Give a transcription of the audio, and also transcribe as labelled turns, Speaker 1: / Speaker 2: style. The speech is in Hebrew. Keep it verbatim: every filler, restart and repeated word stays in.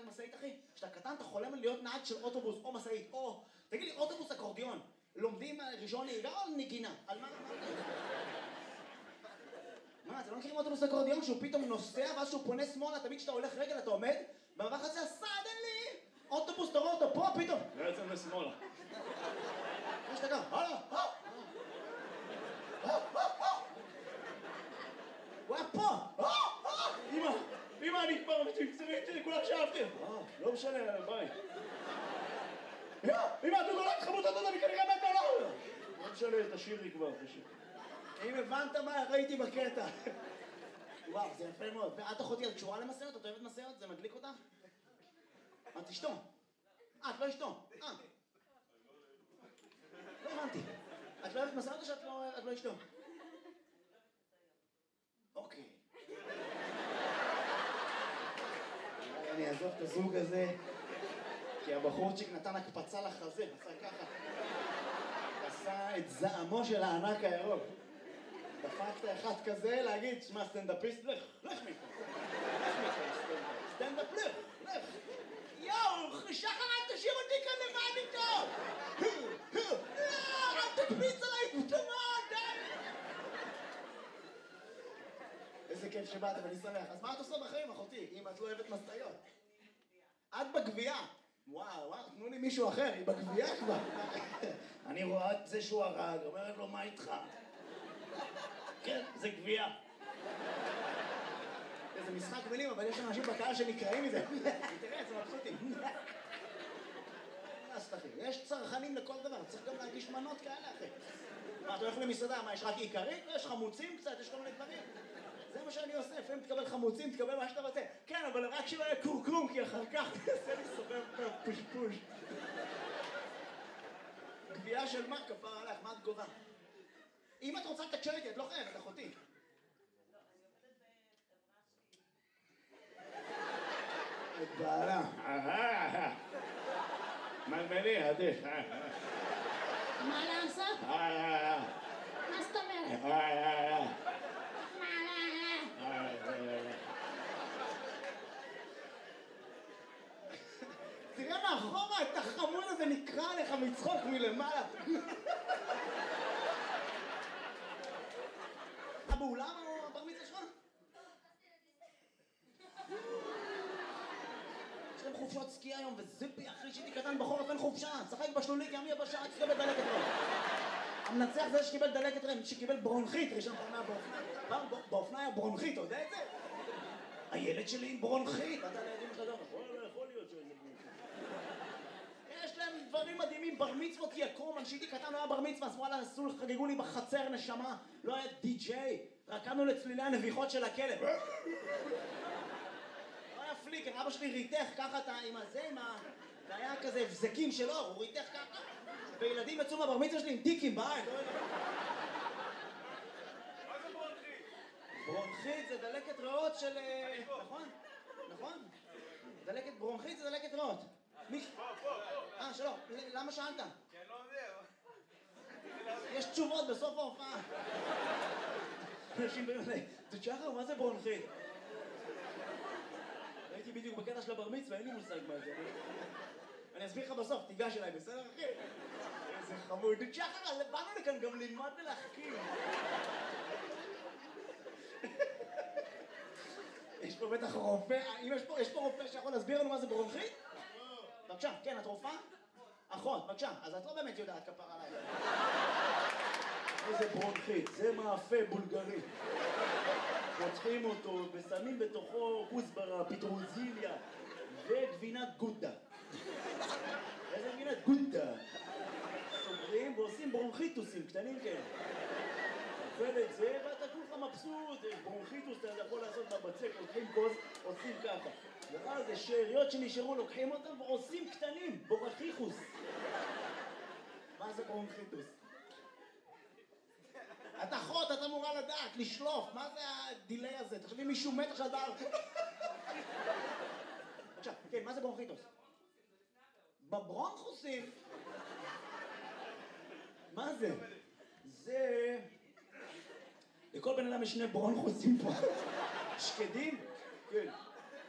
Speaker 1: משאית, אחי? כשאתה קטן, אתה חולם להיות נהג של אוטובוס או משאית, או... תגיד לי, אוטובוס אקורדיון. לומדים ראשון נהיגה או נגינה? על מה? מה, אתם לא מכירים אוטובוס אקורדיון שהוא פתאום נוסע ואז שהוא פונה שמאלה, תמיד כשאתה הולך רגל אתה עומד במעבר חצייה, סדנלי! אוטובוס, תראו אותו פה, פתאום! לא יוצא לשמאלה. מה שאתה גם? הלאה! הוא היה פה! אמא! אמא, אני כבר מצמצרית שלי, כולם שאהבתי! לא משנה, ביי. אמא, אתה נולד חמוד, אתה אני כנראה מת עליו! לא משנה, תשאירי כבר, תשאירי. אם הבנת מה ראיתי בקטע. וואו, זה יפה מאוד. ואת אחותי, את קשורה למסעות? את אוהבת מסעות? זה מדליק אותך? את אשתו. אה, את לא אשתו. אה. לא הבנתי. את לא אוהבת מסעות או שאת לא אשתו? אוקיי. אני אעזוב את הזוג הזה, כי הבחורצ'יק נתן הקפצה לחזה, עשה ככה. עשה את זעמו של הענק הירוק. דפקת אחד כזה להגיד, שמע סטנדאפיסט, לך, לך מפה. לך מפה, סטנדאפ, לך, לך. יואו, שחר, אל תשאיר אותי כאן לבד איתו. לא, אל תקפיץ עליי פתאום, די. איזה כיף שבאת, ואני שמח. אז מה את עושה בחיים, אחותי, אם את לא אוהבת משאיות? את בגבייה. וואו, וואו, תנו לי מישהו אחר, היא בגבייה כבר. אני רואה את זה שהוא הרג, אומרת לו, מה איתך? כן, זה גבייה. זה משחק מילים, אבל יש אנשים בקהל שנקראים מזה. תראה, זה מבסוטים. יש צרכנים לכל דבר, צריך גם להגיש מנות כאלה, אחי. מה, אתה הולך למסעדה, מה, יש רק עיקרית? יש חמוצים קצת, יש כל מיני דברים. זה מה שאני עושה, לפעמים תקבל חמוצים, תקבל מה שאתה רוצה. כן, אבל רק שלא יהיה קורקום, כי אחר כך תעשה לי סובב פושפוש. גבייה של מה? כפר עליך, מה את גובה? אם את רוצה לתקשר איתי, את לא חייבת, אחותי. לא, אני עובדת בחברה שלי. את בעלה. מלמלי, עדיף.
Speaker 2: מה לעשות? מה זאת אומרת? מה?
Speaker 1: תראה מאחורה, את החמוד הזה נקרא לך מצחוק מלמעלה. באולם או הבר מצווה שלך? יש להם חופשות סקי היום וזיפי אחרי שהייתי קטן בחורף אין חופשה, צחק בשלולי כי עמי הבשעה שקיבל דלקת רם. המנצח זה שקיבל דלקת רם, שקיבל ברונכית, ראשון פעם באופניים. באופניים היה ברונכית, אתה יודע את זה? הילד שלי עם ברונכית. אתה לידים שלך לא יכול להיות שזה ברונכית. יש להם דברים מדהימים, בר מצוות יקום, אנשיתי קטן לא היה בר מצווה, אז וואלה, עשו, חגגו לי בחצר נשמה, לא היה די-ג'יי, רקמנו לצלילי הנביחות של הכלב. לא היה פליקר, אבא שלי ריתך ככה עם הזה, עם ה... זה היה כזה הבזקים שלו, הוא ריתך ככה, וילדים יצאו מהבר מצווה שלי עם דיקים בעין.
Speaker 3: מה זה ברונכית?
Speaker 1: ברונכית זה דלקת ריאות של... נכון? נכון? דלקת ברונכית זה דלקת ריאות.
Speaker 3: פה, פה, פה.
Speaker 1: אה, שלום, למה שאלת?
Speaker 3: כי אני לא יודע.
Speaker 1: יש תשובות בסוף ההופעה. אנשים באים אליי, תשחר, מה זה ברונכית? הייתי בדיוק בקטע של הבר מצווה, אין לי מושג מה זה. אני אסביר לך בסוף, תיגש אליי, בסדר אחי? איזה חמוד. תשחר, באנו לכאן גם ללמוד ולהחכים. יש פה בטח רופא, אם יש פה רופא שיכול להסביר לנו מה זה ברונכית? בבקשה, כן, את רופאה? אחות, בבקשה, אז את לא באמת יודעת כפר עליי. איזה ברונכית, זה מאפה בולגרי. פותחים אותו ושמים בתוכו כוסברה, פטרוזיליה וגבינת גודה. איזה גבינת גודה? סוגרים ועושים ברונכיטוסים קטנים כאלה. אוכל את זה ואתה כולך מבסוט, ברונכיטוס אתה יכול לעשות בבצק, לוקחים כוס, עושים ככה. ואז זה שאריות שנשארו, לוקחים אותם ועושים קטנים, בורחיחוס. מה זה ברונכיטוס? את אחות, את אמורה לדעת, לשלוף, מה זה הדילי הזה? תחשבי מישהו מת עכשיו דבר. עכשיו, כן, מה זה ברונכיטוס? בברונכוסים? מה זה? זה... לכל בן אדם יש שני ברונכוסים פה. שקדים? כן.